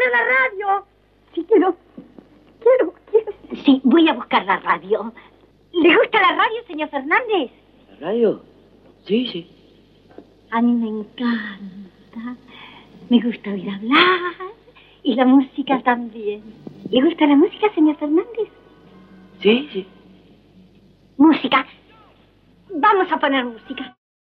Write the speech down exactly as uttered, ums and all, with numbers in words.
la radio. Sí, quiero. Quiero, quiero. Sí, voy a buscar la radio. ¿Le gusta la radio, señor Fernández? ¿La radio? Sí, sí. A mí me encanta. Me gusta oír hablar. Y la música también. ¿Le gusta la música, señor Fernández? Sí, sí. Música. Vamos a poner música.